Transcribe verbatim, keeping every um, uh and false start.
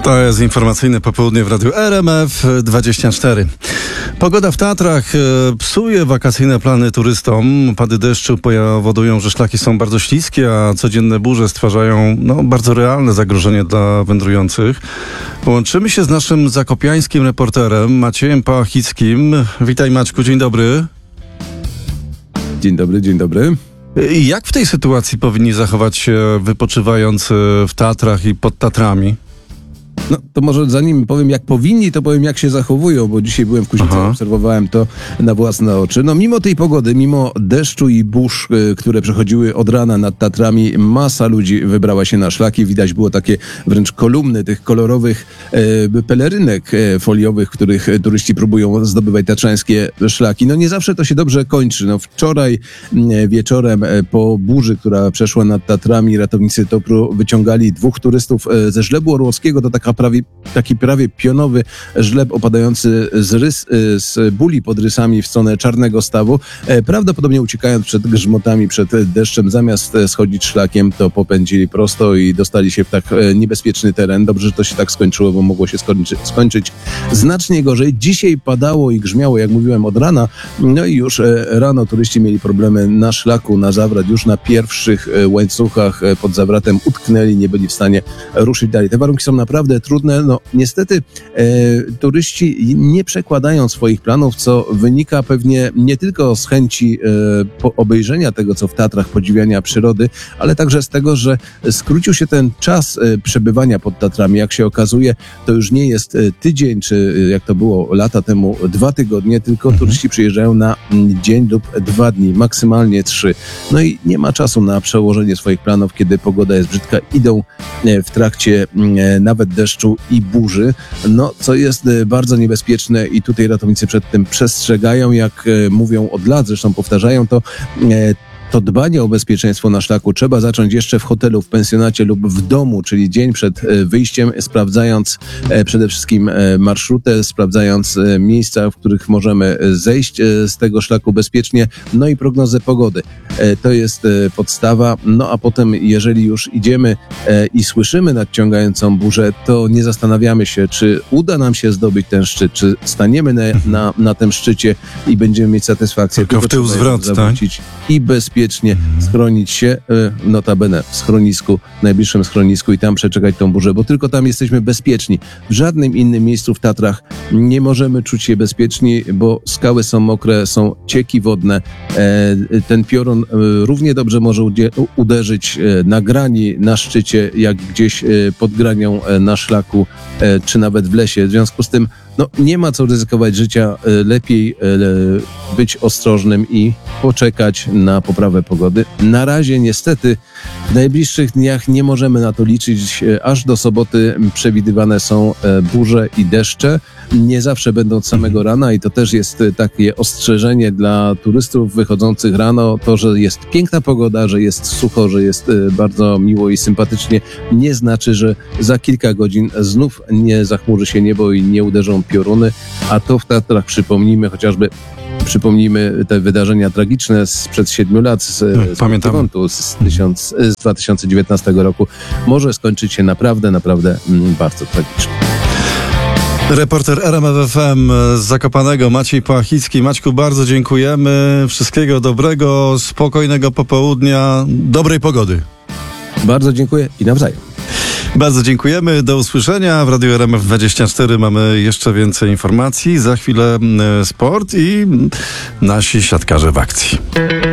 To jest informacyjne popołudnie w Radiu R M F dwadzieścia cztery. Pogoda w Tatrach psuje wakacyjne plany turystom. Opady deszczu powodują, że szlaki są bardzo śliskie, a codzienne burze stwarzają no, bardzo realne zagrożenie dla wędrujących. Łączymy się z naszym zakopiańskim reporterem Maciejem Pałachickim. Witaj, Maćku, dzień dobry. Dzień dobry, dzień dobry. Jak w tej sytuacji powinni zachować się wypoczywający w Tatrach i pod Tatrami? No to może zanim powiem jak powinni, to powiem jak się zachowują, bo dzisiaj byłem w Kuźnicy, obserwowałem to na własne oczy. No mimo tej pogody, mimo deszczu i burz, y, które przechodziły od rana nad Tatrami, masa ludzi wybrała się na szlaki. Widać było takie wręcz kolumny tych kolorowych y, pelerynek y, foliowych, w których y, turyści próbują zdobywać tatrzańskie szlaki. No nie zawsze to się dobrze kończy. No wczoraj y, wieczorem y, po burzy, która przeszła nad Tatrami, ratownicy Topru wyciągali dwóch turystów y, ze Żlebu Orłowskiego. To taka prawie, taki prawie pionowy żleb opadający z, rys, z buli pod rysami w stronę Czarnego Stawu. Prawdopodobnie uciekając przed grzmotami, przed deszczem, zamiast schodzić szlakiem, to popędzili prosto i dostali się w tak niebezpieczny teren. Dobrze, że to się tak skończyło, bo mogło się skończy, skończyć znacznie gorzej. Dzisiaj padało i grzmiało, jak mówiłem, od rana. No i już rano turyści mieli problemy na szlaku, na zawrat. Już na pierwszych łańcuchach pod zawratem utknęli, nie byli w stanie ruszyć dalej. Te warunki są naprawdę trudne. No niestety e, turyści nie przekładają swoich planów, co wynika pewnie nie tylko z chęci e, po obejrzenia tego, co w Tatrach, podziwiania przyrody, ale także z tego, że skrócił się ten czas e, przebywania pod Tatrami. Jak się okazuje, to już nie jest e, tydzień, czy e, jak to było lata temu, dwa tygodnie, tylko mhm. turyści przyjeżdżają na m, dzień lub dwa dni, maksymalnie trzy. No i nie ma czasu na przełożenie swoich planów, kiedy pogoda jest brzydka. Idą e, w trakcie e, nawet deszczu i burzy, no co jest bardzo niebezpieczne i tutaj ratownicy przed tym przestrzegają, jak e, mówią od lat, zresztą powtarzają to, e, to dbanie o bezpieczeństwo na szlaku trzeba zacząć jeszcze w hotelu, w pensjonacie lub w domu, czyli dzień przed wyjściem, sprawdzając przede wszystkim marszrutę, sprawdzając miejsca, w których możemy zejść z tego szlaku bezpiecznie, no i prognozę pogody. To jest podstawa, no a potem jeżeli już idziemy i słyszymy nadciągającą burzę, to nie zastanawiamy się, czy uda nam się zdobyć ten szczyt, czy staniemy na, na, na tym szczycie i będziemy mieć satysfakcję. Tylko w tył zwrot, tak? I bezpiecznie schronić się, notabene w schronisku, w najbliższym schronisku i tam przeczekać tą burzę, bo tylko tam jesteśmy bezpieczni. W żadnym innym miejscu w Tatrach nie możemy czuć się bezpieczni, bo skały są mokre, są cieki wodne. Ten piorun równie dobrze może uderzyć na grani, na szczycie, jak gdzieś pod granią na szlaku, czy nawet w lesie. W związku z tym no, nie ma co ryzykować życia, lepiej być ostrożnym i poczekać na poprawę pogody. Na razie niestety w najbliższych dniach nie możemy na to liczyć. Aż do soboty przewidywane są burze i deszcze. Nie zawsze będą od samego rana i to też jest takie ostrzeżenie dla turystów wychodzących rano. To, że jest piękna pogoda, że jest sucho, że jest bardzo miło i sympatycznie, nie znaczy, że za kilka godzin znów nie zachmurzy się niebo i nie uderzą pioruny, a to w Tatrach przypomnijmy chociażby Przypomnijmy te wydarzenia tragiczne sprzed siedmiu lat z, z, frontu, z, tysiąc, z dwa tysiące dziewiętnastego roku. Może skończyć się naprawdę, naprawdę mm, bardzo tragicznie. Reporter R M F F M z Zakopanego Maciej Pałachicki. Maćku, bardzo dziękujemy. Wszystkiego dobrego, spokojnego popołudnia, dobrej pogody. Bardzo dziękuję i nawzajem. Bardzo dziękujemy. Do usłyszenia. W Radiu R M F dwadzieścia cztery mamy jeszcze więcej informacji. Za chwilę sport i nasi siatkarze w akcji.